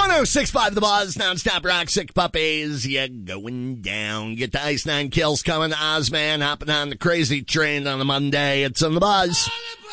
106.5 The Buzz, nonstop rock, sick puppies. Yeah, going down. Get the Ice Nine Kills coming. Ozman hopping on the crazy train on a Monday. It's on The Buzz.